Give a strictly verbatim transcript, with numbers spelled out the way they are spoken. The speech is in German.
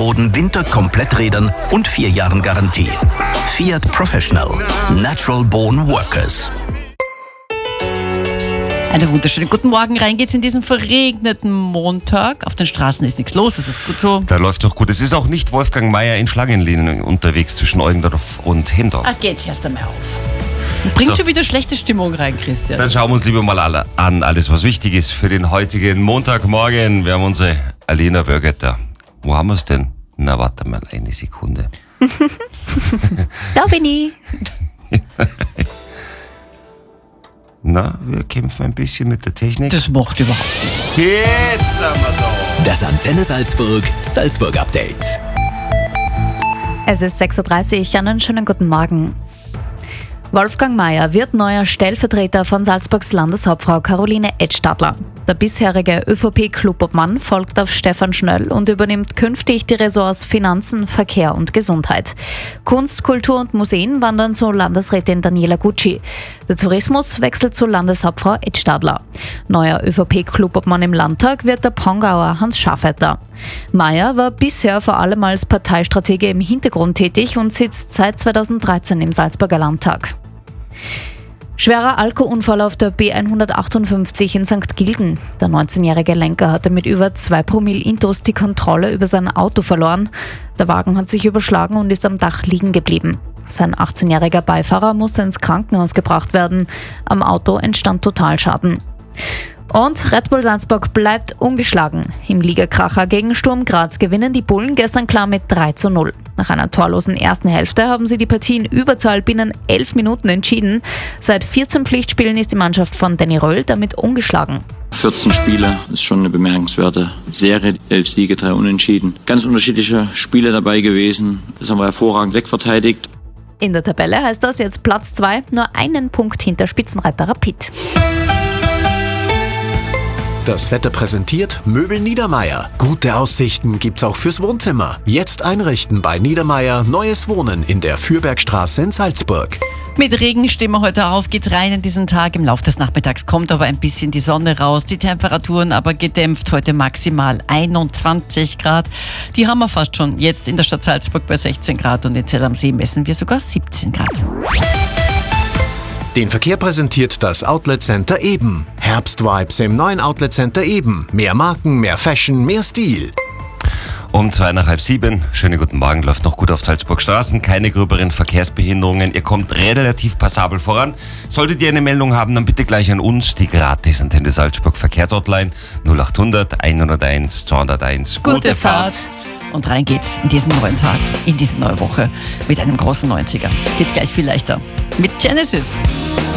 Unterboden, Winterkompletträdern und vier Jahren Garantie. Fiat Professional. Natural Born Workers. Einen wunderschönen guten Morgen. Rein geht's in diesen verregneten Montag. Auf den Straßen ist nichts los, das ist gut so. Da läuft doch gut. Es ist auch nicht Wolfgang Meier in Schlangenlinien unterwegs zwischen Eugendorf und Hendorf. Ach, geht's erst einmal auf. Bringt So. schon wieder schlechte Stimmung rein, Christian. Dann schauen wir uns lieber mal alle an, alles was wichtig ist für den heutigen Montagmorgen. Wir haben unsere Alena Wörgötter. Wo haben wir es denn? Na, warte mal eine Sekunde. Da bin ich. Na, wir kämpfen ein bisschen mit der Technik. Das macht überhaupt nichts. Jetzt sind wir da. Das Antenne Salzburg Salzburg Update. Es ist sechs Uhr dreißig, einen schönen guten Morgen. Wolfgang Meier wird neuer Stellvertreter von Salzburgs Landeshauptfrau Caroline Edstadler. Der bisherige ÖVP-Clubobmann folgt auf Stefan Schnöll und übernimmt künftig die Ressorts Finanzen, Verkehr und Gesundheit. Kunst, Kultur und Museen wandern zu Landesrätin Daniela Gucci. Der Tourismus wechselt zu Landeshauptfrau Edstadler. Neuer ÖVP-Clubobmann im Landtag wird der Pongauer Hans Schafeiter. Meier war bisher vor allem als Parteistratege im Hintergrund tätig und sitzt seit zweitausenddreizehn im Salzburger Landtag. Schwerer Alkoholunfall auf der B hundertachtundfünfzig in Sankt Gilgen. Der neunzehnjährige Lenker hatte mit über zwei Promille Intus die Kontrolle über sein Auto verloren. Der Wagen hat sich überschlagen und ist am Dach liegen geblieben. Sein achtzehnjähriger Beifahrer musste ins Krankenhaus gebracht werden. Am Auto entstand Totalschaden. Und Red Bull Salzburg bleibt ungeschlagen. Im Ligakracher gegen Sturm Graz gewinnen die Bullen gestern klar mit drei zu null. Nach einer torlosen ersten Hälfte haben sie die Partie in Überzahl binnen elf Minuten entschieden. Seit vierzehn Pflichtspielen ist die Mannschaft von Danny Röll damit ungeschlagen. vierzehn Spiele ist schon eine bemerkenswerte Serie. elf Siege, drei Unentschieden. Ganz unterschiedliche Spiele dabei gewesen. Das haben wir hervorragend wegverteidigt. In der Tabelle heißt das jetzt Platz zwei, nur einen Punkt hinter Spitzenreiter Rapid. Das Wetter präsentiert Möbel Niedermeier. Gute Aussichten gibt's auch fürs Wohnzimmer. Jetzt einrichten bei Niedermeier neues Wohnen in der Fürbergstraße in Salzburg. Mit Regen stehen wir heute auf, geht's rein in diesen Tag. Im Laufe des Nachmittags kommt aber ein bisschen die Sonne raus. Die Temperaturen aber gedämpft, heute maximal einundzwanzig Grad. Die haben wir fast schon jetzt in der Stadt Salzburg bei sechzehn Grad und in Zell am See messen wir sogar siebzehn Grad. Den Verkehr präsentiert das Outlet Center Eben. Herbstvibes im neuen Outlet Center Eben. Mehr Marken, mehr Fashion, mehr Stil. Um zwei nach halb sieben. Schönen guten Morgen. Läuft noch gut auf Salzburg Straßen. Keine gröberen Verkehrsbehinderungen. Ihr kommt relativ passabel voran. Solltet ihr eine Meldung haben, dann bitte gleich an uns. Die gratis Antenne Salzburg Verkehrshotline null achthundert einhunderteins zweihunderteins. Gute Fahrt. Und rein geht's in diesen neuen Tag, in diese neue Woche mit einem großen neunziger. Geht's gleich viel leichter. Mit Genesis.